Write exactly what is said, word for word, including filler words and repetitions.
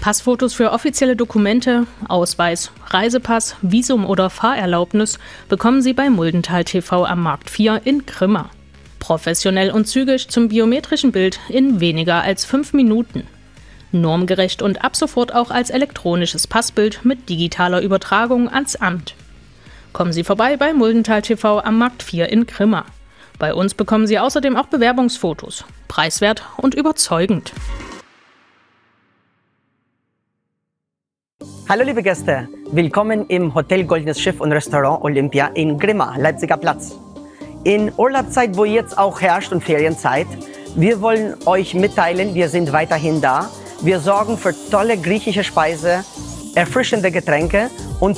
Passfotos für offizielle Dokumente, Ausweis, Reisepass, Visum oder Fahrerlaubnis bekommen Sie bei Muldental T V am Markt vier in Grimma. Professionell und zügig zum biometrischen Bild in weniger als fünf Minuten. Normgerecht und ab sofort auch als elektronisches Passbild mit digitaler Übertragung ans Amt. Kommen Sie vorbei bei Muldental T V am Markt vier in Grimma. Bei uns bekommen Sie außerdem auch Bewerbungsfotos. Preiswert und überzeugend. Hallo liebe Gäste, willkommen im Hotel Goldenes Schiff und Restaurant Olympia in Grimma, Leipziger Platz. In Urlaubszeit, wo jetzt auch herrscht und Ferienzeit, wir wollen euch mitteilen, wir sind weiterhin da. Wir sorgen für tolle griechische Speise, erfrischende Getränke und